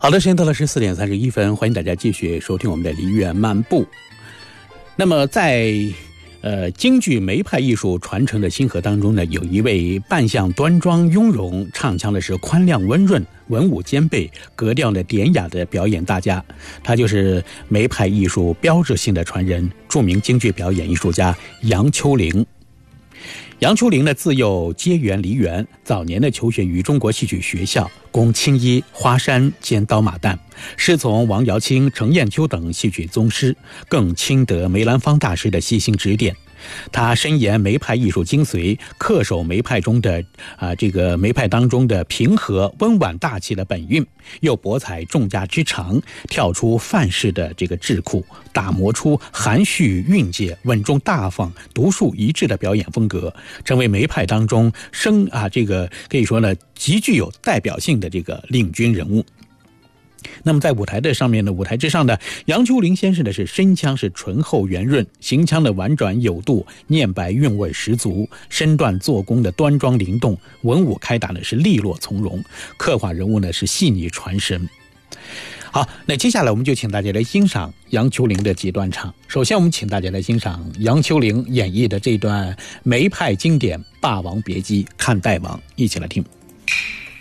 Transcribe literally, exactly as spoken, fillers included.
好的，时间到了十四点三十一分，欢迎大家继续收听我们的梨园漫步。那么在呃京剧梅派艺术传承的星河当中呢，有一位扮相端庄雍容，唱腔的是宽亮温润，文武兼备，格调的典雅的表演大家，他就是梅派艺术标志性的传人，著名京剧表演艺术家杨秋玲。杨秋玲呢，自幼接园梨园，早年的求学于中国戏曲学校，攻青衣、花山兼刀马旦，师从王瑶卿、程砚秋等戏曲宗师，更亲得梅兰芳大师的悉心指点。他深研梅派艺术精髓，恪守梅派中的啊这个梅派当中的平和温婉大气的本韵，又博采众家之长，跳出范式的这个智库，打磨出含蓄蕴藉、稳重大方、独树一帜的表演风格，成为梅派当中生啊这个可以说呢极具有代表性的这个领军人物。那么在舞台的上面呢，舞台之上的杨秋玲先生的是声腔是醇厚圆润，行腔的婉转有度，念白韵味十足，身段做工的端庄灵动，文武开打呢是利落从容，刻画人物呢是细腻传神。好，那接下来我们就请大家来欣赏杨秋玲的几段唱。首先我们请大家来欣赏杨秋玲演绎的这段梅派经典《霸王别姬》看大王，一起来听。